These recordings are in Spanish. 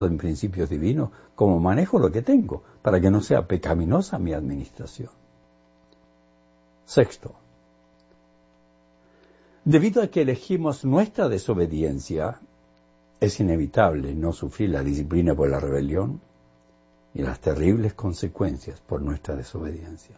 en principios divinos, como manejo lo que tengo, para que no sea pecaminosa mi administración. Sexto, debido a que elegimos nuestra desobediencia, es inevitable no sufrir la disciplina por la rebelión y las terribles consecuencias por nuestra desobediencia.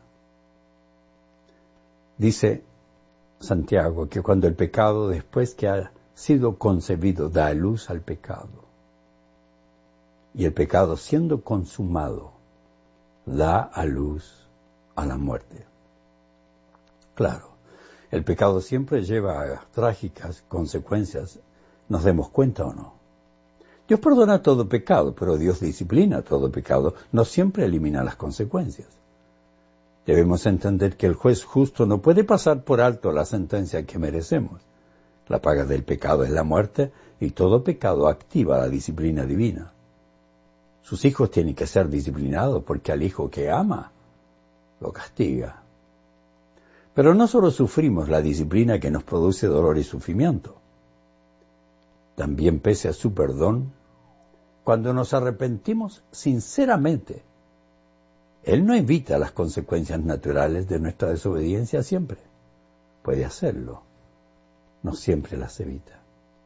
Dice Santiago que cuando el pecado, después que ha sido concebido, da a luz al pecado, y el pecado siendo consumado, da a luz a la muerte. Claro, el pecado siempre lleva a trágicas consecuencias, nos demos cuenta o no. Dios perdona todo pecado, pero Dios disciplina todo pecado, no siempre elimina las consecuencias. Debemos entender que el juez justo no puede pasar por alto la sentencia que merecemos. La paga del pecado es la muerte, y todo pecado activa la disciplina divina. Sus hijos tienen que ser disciplinados porque al hijo que ama lo castiga. Pero no solo sufrimos la disciplina que nos produce dolor y sufrimiento. También, pese a su perdón, cuando nos arrepentimos sinceramente, Él no evita las consecuencias naturales de nuestra desobediencia siempre. Puede hacerlo, no siempre las evita.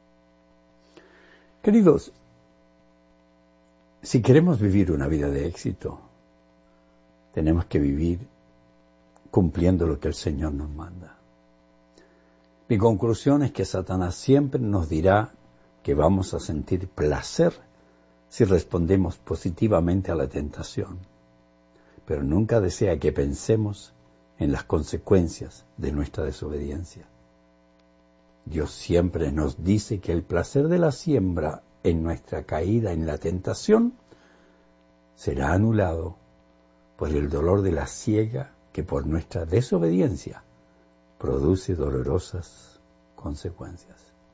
Queridos, si queremos vivir una vida de éxito, tenemos que vivir cumpliendo lo que el Señor nos manda. Mi conclusión es que Satanás siempre nos dirá que vamos a sentir placer si respondemos positivamente a la tentación, pero nunca desea que pensemos en las consecuencias de nuestra desobediencia. Dios siempre nos dice que el placer de la siembra en nuestra caída en la tentación será anulado por el dolor de la siega que por nuestra desobediencia produce dolorosas consecuencias.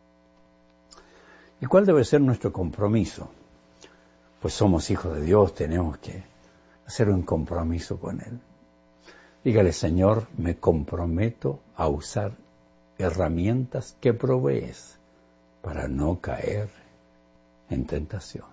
¿Y cuál debe ser nuestro compromiso? Pues somos hijos de Dios, tenemos que hacer un compromiso con Él. Dígale: Señor, me comprometo a usar herramientas que provees para no caer en tentación.